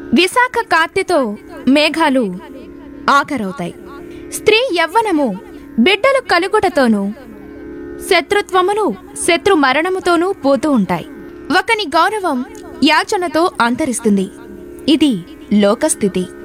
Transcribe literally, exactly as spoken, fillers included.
విశాఖ కార్తెతో మేఘాలు ఆఖరవుతాయి. స్త్రీ యవ్వనము బిడ్డలు కలుగుటతోనూ శత్రుత్వమును శత్రు మరణముతోనూ పోతూ ఉంటాయి. ఒకని గౌరవం యాచనతో అంతరిస్తుంది. ఇది లోకస్థితి.